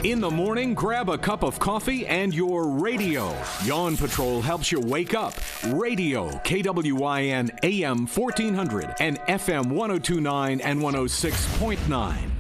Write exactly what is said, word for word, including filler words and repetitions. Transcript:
In the morning, grab a cup of coffee and your radio. Yawn Patrol helps you wake up. Radio, K W I N A M fourteen hundred and F M one oh two point nine and one oh six point nine.